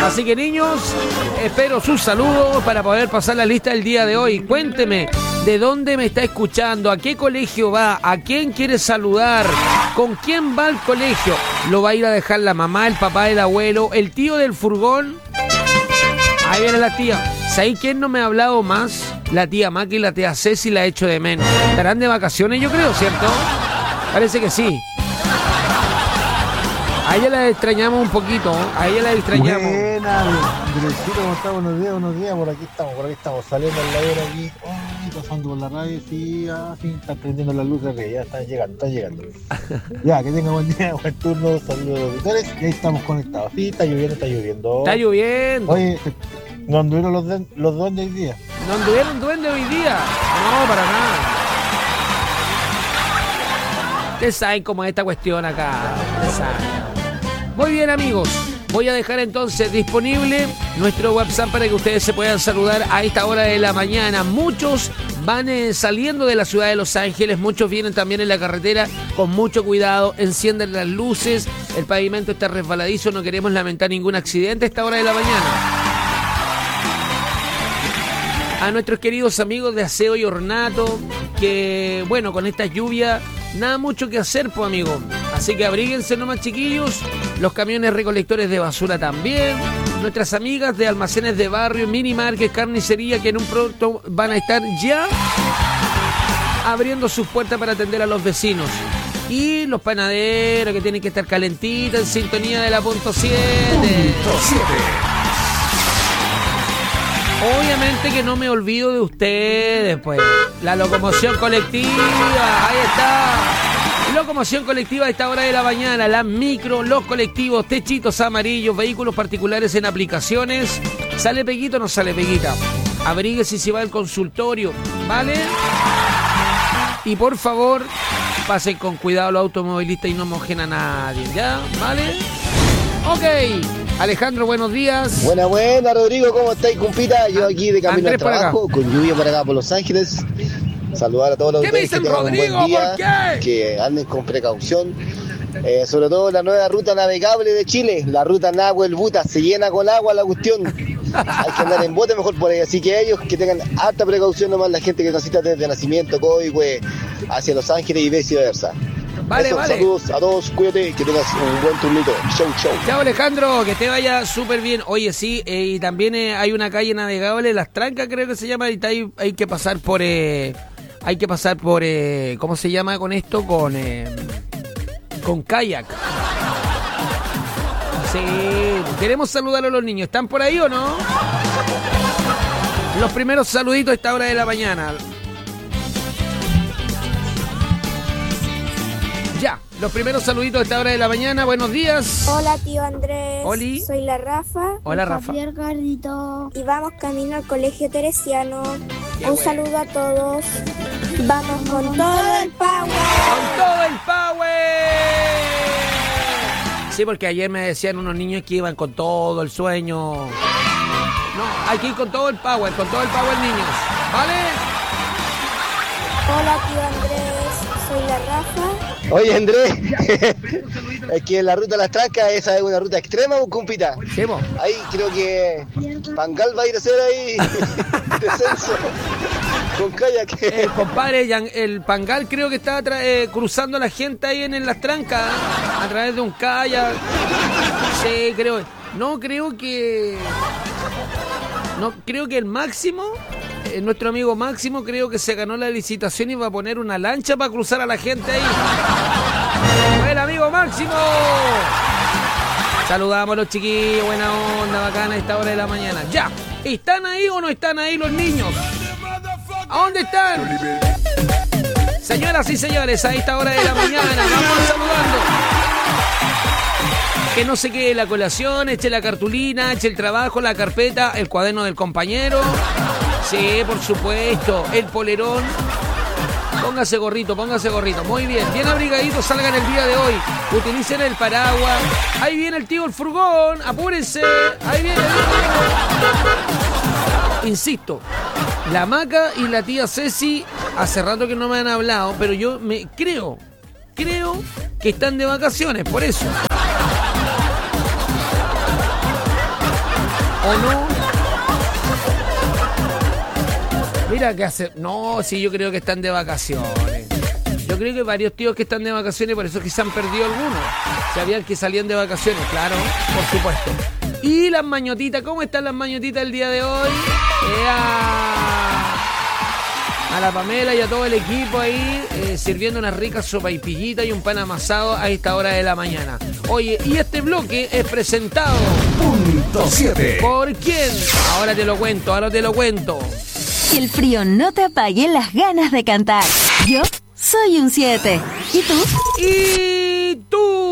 Así que niños, espero sus saludos para poder pasar la lista del día de hoy. Cuénteme de dónde me está escuchando, a qué colegio va, a quién quiere saludar, con quién va al colegio. ¿Lo va a ir a dejar la mamá, el papá, el abuelo, el tío del furgón? Ahí viene la tía. ¿Sabéis quién no me ha hablado más? La tía Maki y la tía Ceci la echo de menos. ¿Estarán de vacaciones, yo creo, cierto? Parece que sí. A ella la extrañamos un poquito, a ella la extrañamos. Buena, Andresito, ¿cómo está? Buenos días, por aquí estamos, saliendo al ladero aquí, pasando por la radio, sí, están prendiendo las luces, ya están llegando. Ya, que tenga buen día, buen turno, saludos a los auditores, y ahí estamos conectados. Sí, está lloviendo. Está lloviendo. Oye, ¿no anduvieron los duendes hoy día? ¿No anduvieron duendes hoy día? No, para nada. Ustedes saben cómo es esta cuestión acá, ustedes saben. Muy bien, amigos, voy a dejar entonces disponible nuestro WhatsApp para que ustedes se puedan saludar a esta hora de la mañana. Muchos van saliendo de la ciudad de Los Ángeles, muchos vienen también en la carretera con mucho cuidado, encienden las luces, el pavimento está resbaladizo, no queremos lamentar ningún accidente a esta hora de la mañana. A nuestros queridos amigos de Aseo y Ornato, que bueno, con esta lluvia, nada mucho que hacer, pues amigo. Así que abríguense nomás, chiquillos. Los camiones recolectores de basura también. Nuestras amigas de almacenes de barrio, mini market, carnicería, que en un pronto van a estar ya abriendo sus puertas para atender a los vecinos. Y los panaderos que tienen que estar calentitos en sintonía de la punto 7. Obviamente que no me olvido de ustedes, pues. La locomoción colectiva, ahí está. Locomoción colectiva a esta hora de la mañana, las micro, los colectivos, techitos amarillos, vehículos particulares en aplicaciones. ¿Sale Peguito o no sale Peguita? Abríguese si va al consultorio, ¿vale? Y por favor, pasen con cuidado los automovilistas y no mojen a nadie, ¿ya? ¿Vale? Ok. Alejandro, buenos días. Buena, Rodrigo, ¿cómo estáis, compita? Yo aquí de camino al trabajo, con lluvia por acá por Los Ángeles. Saludar a todos los ustedes que tengan un buen día, que anden con precaución. Sobre todo la nueva ruta navegable de Chile, la ruta Nahuel Buta, se llena con agua la cuestión. Hay que andar en bote mejor por ahí, así que ellos que tengan harta precaución nomás, la gente que transita desde Nacimiento, Coihue, hacia Los Ángeles y viceversa. Vale. Saludos a todos, cuídate, que tengas un buen turnito. Chau. Chao, Alejandro, que te vaya súper bien. Oye, sí, y también hay una calle navegable, Las Trancas creo que se llama, y hay que pasar por... ¿cómo se llama con esto? Con kayak. Sí, queremos saludar a los niños. ¿Están por ahí o no? Los primeros saluditos a esta hora de la mañana. Ya, los primeros saluditos a esta hora de la mañana. Buenos días. Hola, tío Andrés. Oli. Soy la Rafa. Hola, Rafa. Y vamos camino al Colegio Teresiano. Un saludo a todos. Vamos con todo el power. ¡Con todo el power! Sí, porque ayer me decían unos niños que iban con todo el sueño. No, hay que ir con todo el power, niños. ¿Vale? Hola, tío Andrés. Soy la Rafa. Oye, Andrés, es que la ruta Las Trancas, esa es una ruta extrema, compita. Sí, po. Ahí creo que Pangal va a ir a hacer ahí descenso con kayak. Compadre, el Pangal creo que está cruzando a la gente ahí en Las Trancas, a través de un kayak. Sí, creo. Creo que el Máximo, nuestro amigo Máximo, creo que se ganó la licitación y va a poner una lancha para cruzar a la gente ahí. ¡Buen amigo Máximo! Saludamos a los chiquillos, buena onda, bacana a esta hora de la mañana. ¡Ya! ¿Están ahí o no están ahí los niños? ¿A dónde están? Señoras y señores, a esta hora de la mañana, vamos saludando. Que no se quede la colación, eche la cartulina, eche el trabajo, la carpeta, el cuaderno del compañero. Sí, por supuesto, el polerón. Póngase gorrito. Muy bien, bien abrigaditos, salgan el día de hoy. Utilicen el paraguas. Ahí viene el tío el furgón, apúrense. Ahí viene. Insisto, la Maca y la tía Ceci hace rato que no me han hablado, pero yo creo que están de vacaciones, por eso. ¿O no? Mira qué hace. No, sí, yo creo que están de vacaciones. Yo creo que varios tíos que están de vacaciones, por eso es que se han perdido algunos. Sabían que salían de vacaciones, claro, por supuesto. Y las mañotitas, ¿cómo están las mañotitas el día de hoy? A la Pamela y a todo el equipo ahí, sirviendo una rica sopaipillita y un pan amasado a esta hora de la mañana. Oye, y este bloque es presentado Punto 7. ¿Por quién? Ahora te lo cuento. Que el frío no te apague las ganas de cantar. Yo soy un 7. ¿Y tú? ¿Y tú?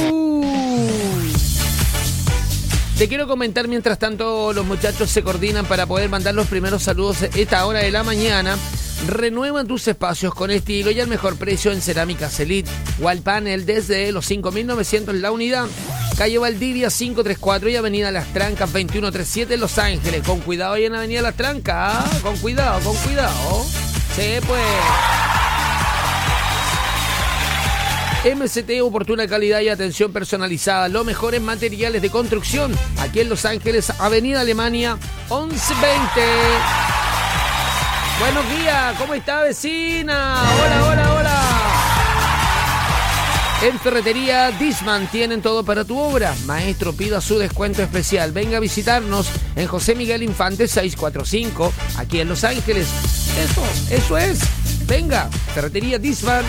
Te quiero comentar, mientras tanto los muchachos se coordinan para poder mandar los primeros saludos a esta hora de la mañana. Renuevan tus espacios con estilo y al mejor precio en Cerámicas Elite. Wall Panel desde los 5.900 la unidad. Calle Valdivia 534 y Avenida Las Trancas 2137 en Los Ángeles. Con cuidado ahí en Avenida Las Trancas, ¿eh? Con cuidado. Sí, pues. MCT, oportuna calidad y atención personalizada. Los mejores materiales de construcción. Aquí en Los Ángeles, Avenida Alemania 1120. Buenos días, ¿cómo está, vecina? Hola. En Ferretería Disman tienen todo para tu obra. Maestro, pida su descuento especial. Venga a visitarnos en José Miguel Infante 645, aquí en Los Ángeles. Eso es. Venga, Ferretería Disman.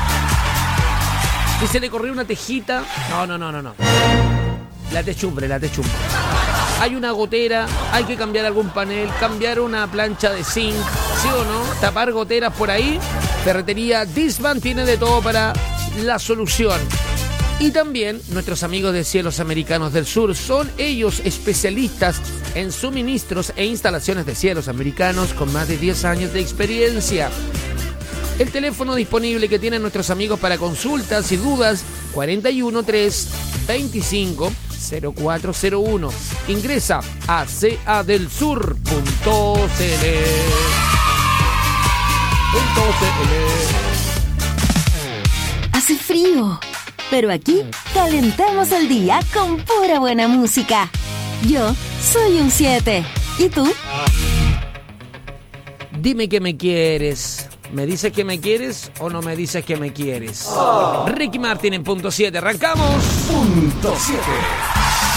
Si se le corrió una tejita. No. La techumbre. Hay una gotera, hay que cambiar algún panel, cambiar una plancha de zinc, ¿sí o no? Tapar goteras por ahí. Ferretería Disman tiene de todo para la solución. Y también nuestros amigos de Cielos Americanos del Sur, son ellos especialistas en suministros e instalaciones de cielos americanos con más de 10 años de experiencia. El teléfono disponible que tienen nuestros amigos para consultas y dudas, 413-25-0401. Ingresa a cadelsur.cl. Hace frío, pero aquí calentamos el día con pura buena música. Yo soy un 7. ¿Y tú? Dime que me quieres. ¿Me dices que me quieres o no me dices que me quieres? Ricky Martin en punto 7. ¡Arrancamos! Punto 7.